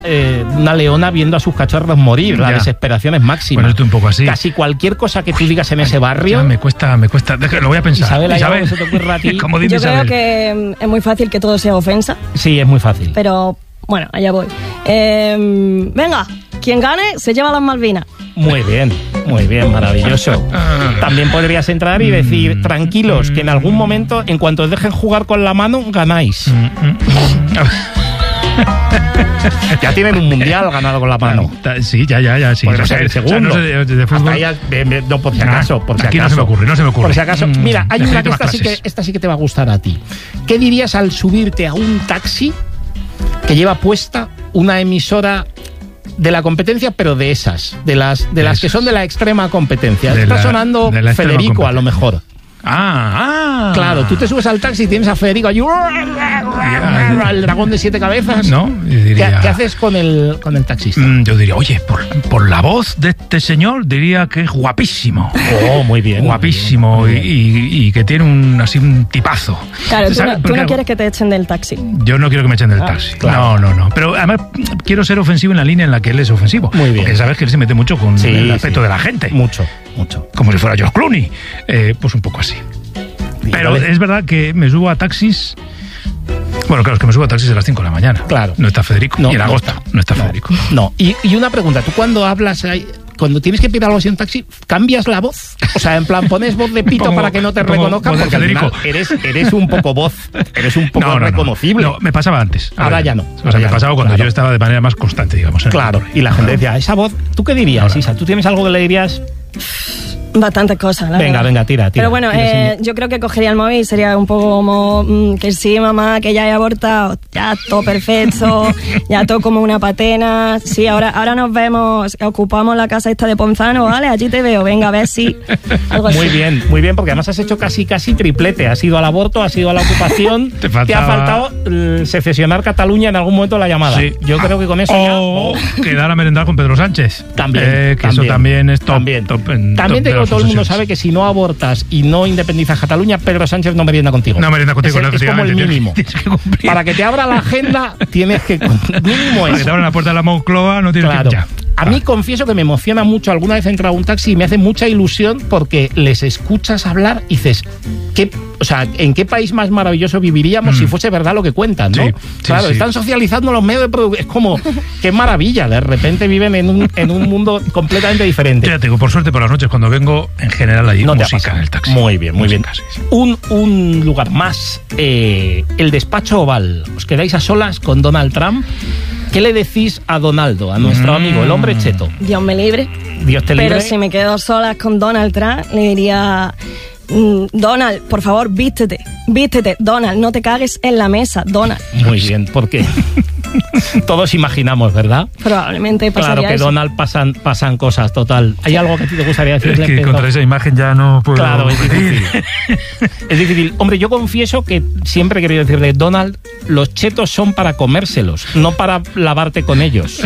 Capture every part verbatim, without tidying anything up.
Eh, una leona viendo a sus cachorros morir, la ya. desesperación es máxima. Bueno, estoy un poco así. Casi cualquier cosa que tú digas en ese barrio. Ya me cuesta, me cuesta. Lo voy a pensar. Isabel, Isabel, ¿se te ocurre a ti? ¿Cómo dime, Yo creo Isabel? que es muy fácil que todo sea ofensa, Sí, es muy fácil. pero bueno, allá voy. Eh, venga, quien gane se lleva las Malvinas. Muy bien, muy bien, maravilloso. También podrías entrar y decir, tranquilos, que en algún momento, en cuanto os dejen jugar con la mano, ganáis. Ya tienen un mundial ganado con la mano. Sí, ya, ya, ya. Sí. Pues no O sea, sé, el segundo. o sea, no sé de, de fútbol. Hasta ahí, de- de- no, por si acaso, por si Aquí acaso. no se me ocurre, no se me ocurre. Por si acaso. Mm, Mira, hay una necesito que más esta sí que, clases. esta sí que te va a gustar a ti. ¿Qué dirías al subirte a un taxi que lleva puesta una emisora de la competencia, pero de esas, de las, de De las que esas. son de la extrema competencia? De Está la- sonando de la extrema Federico, a lo competencia. mejor. Ah, ah. Claro, tú te subes al taxi y tienes a Federico allí, el dragón de siete cabezas. No, yo ¿Qué, diría. qué haces con el, con el taxista? Mm, Yo diría, oye, por, por la voz de este señor, diría que es guapísimo. Oh, muy bien. Guapísimo muy y, bien. y- y que tiene un así un tipazo. Claro, tú ¿Sabes? no, tú Porque no quieres que te echen del taxi. Yo no quiero que me echen del Ah, taxi. claro. No, no, no. Pero además quiero ser ofensivo en la línea en la que él es ofensivo. Muy bien. Porque sabes que él se mete mucho con Sí, el aspecto sí. de la gente. Mucho, mucho. Como si fuera George Clooney. Eh, pues un poco así. Pero Vale. es verdad que me subo a taxis. Bueno, claro, es que me subo a taxis a las cinco de la mañana. Claro. No está Federico. No, y en no agosto está. no está No, Federico. No. Y, y una pregunta, ¿tú cuando hablas, ahí, cuando tienes que pedir algo así en un taxi, cambias la voz? O sea, en plan, pones voz de pito Pongo- para que no te pongo reconozcan, voz de porque al final Federico. eres, eres un poco voz, eres un poco No, no, no. reconocible. No, me pasaba antes. Ahora ya no. O Ahora sea, ya me no. pasaba cuando Claro. yo estaba de manera más constante, digamos. en el Claro, control. y la gente decía, esa voz, ¿tú qué dirías, Ahora. Isa? ¿Tú tienes algo que le dirías? Bastantes cosas, la Venga, verdad. venga, tira, tira. Pero bueno, tira, eh, señor. yo creo que cogería el móvil y sería un poco como mm, que sí, mamá, que ya he abortado, ya todo perfecto, ya todo como una patena. Sí, ahora, ahora nos vemos, ocupamos la casa esta de Ponzano, ¿vale? Allí te veo, venga, a ver si. Algo así. Muy bien, muy bien, porque además has hecho casi casi triplete. Has ido al aborto, has ido a la ocupación. Te ha faltaba- faltado eh, secesionar Cataluña en algún momento de la llamada. Sí. Yo creo que con eso ya. O quedar a merendar con Pedro Sánchez. También, Eh, que también, eso también es top. También, top en- También top te de digo, las todo el mundo obsesiones. sabe que si no abortas y no independizas Cataluña, Pedro Sánchez no merienda contigo. No merienda contigo, es, no, el- es como el efectivamente, mínimo. tienes que cumplir. Para que te abra la agenda, tienes que. Mínimo Para que eso. te abran la puerta de la Moncloa, no tienes Claro. que... Ya. A mí confieso que me emociona mucho. Alguna vez he entrado a un taxi y me hace mucha ilusión porque les escuchas hablar y dices, ¿qué, o sea, ¿en qué país más maravilloso viviríamos Mm. si fuese verdad lo que cuentan, ¿no? Sí, sí, claro, sí. están socializando los medios de producción. Es como, qué maravilla. De repente viven en un, en un mundo completamente diferente. Ya te digo, por suerte por las noches cuando vengo, en general hay No te ha música pasado. en el taxi. Muy bien, muy bien. Música, sí, sí. Un, un lugar más, eh, el despacho oval. Os quedáis a solas con Donald Trump. ¿Qué le decís a Donaldo, a nuestro Mm. amigo, el hombre cheto? Dios me libre. Dios te libre. Pero si me quedo solas con Donald Trump, le diría, mm, Donald, por favor, vístete, vístete, Donald, no te cagues en la mesa, Donald. Muy bien, porque todos imaginamos, ¿verdad? Probablemente pasaría Claro que eso. Donald pasan, pasan cosas, total. ¿Hay algo que a ti te gustaría Es decirle? que Pedro? contra esa imagen ya no puedo... Claro, es decir. difícil. Es difícil. Hombre, yo confieso que siempre he querido decirle, Donald, los chetos son para comérselos, no para lavarte con ellos.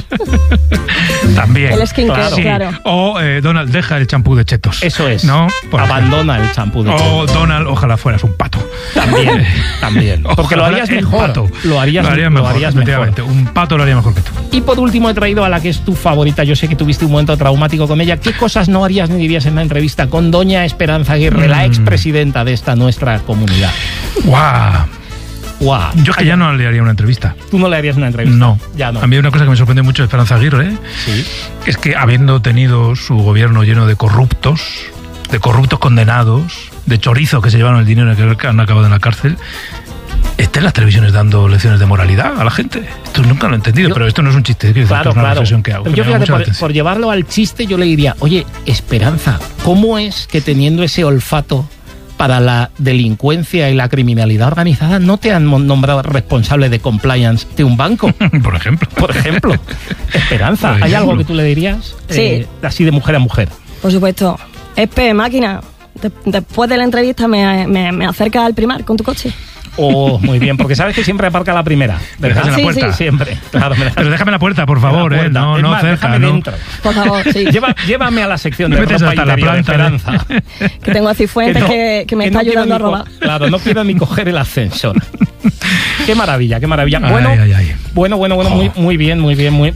También. El skincare, Sí. claro. O eh, Donald, deja el champú de chetos. Eso es. ¿No? Por Abandona el champú de ejemplo. chetos. O Donald, ojalá fueras un pato. También, también. Porque lo Ojalá harías el mejor. pato. Lo harías, lo harías lo mejor, harías mejor. efectivamente. Un pato lo haría mejor que tú. Y por último he traído a la que es tu favorita. Yo sé que tuviste un momento traumático con ella. ¿Qué cosas no harías ni dirías en una entrevista con doña Esperanza Aguirre, Mm. la expresidenta de esta nuestra comunidad? ¡Guau! Guau. Yo es que ya no le haría una entrevista. Tú no le harías una entrevista. No. Ya no. A mí hay una cosa que me sorprende mucho de Esperanza Aguirre, ¿eh? Sí. Es que habiendo tenido su gobierno lleno de corruptos, de corruptos condenados, de chorizos que se llevaron el dinero y que han acabado en la cárcel, esté en las televisiones dando lecciones de moralidad a la gente. Esto nunca lo he entendido, Yo- pero esto no es un chiste, quiero decir, Claro, que es una claro. reflexión que hago. Pero que yo me llama fíjate, mucho la por, atención. por llevarlo al chiste, yo le diría, oye, Esperanza, ¿cómo es que teniendo ese olfato para la delincuencia y la criminalidad organizada no te han mon- nombrado responsable de compliance de un banco? Por ejemplo. Por ejemplo. Esperanza, Por ¿hay ejemplo. algo que tú le dirías? Sí. Eh, así de mujer a mujer. Por supuesto. Espe, máquina, de- después de la entrevista me, me, me acercas al Primar con tu coche. Oh, muy bien, porque sabes que siempre aparca la primera, ¿Me dejas en la Sí, puerta? sí. Siempre, claro. Me Pero déjame la puerta, por favor, la ¿eh? puerta. No, Es no más, cerca, déjame ¿no? dentro. Por favor, sí. Lleva, llévame a la sección de Me metes ropa hasta la interior, planta, ¿eh? Esperanza. Que tengo a Cifuentes no- que, que me que está no quiero ayudando a ni co- robar. Claro, no quiero ni coger el ascensor. Qué maravilla, qué maravilla. Ay, Bueno, ay, ay. bueno, bueno, bueno, muy, muy bien, muy bien, muy